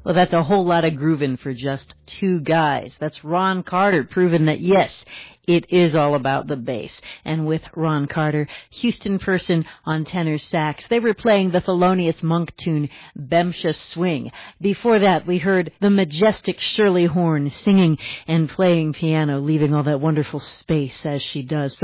Well, that's a whole lot of grooving for just two guys. That's Ron Carter proving that, yes, it is all about the bass. And with Ron Carter, Houston Person on tenor sax, they were playing the Thelonious Monk tune, Bemsha Swing. Before that, we heard the majestic Shirley Horn singing and playing piano, leaving all that wonderful space as she does.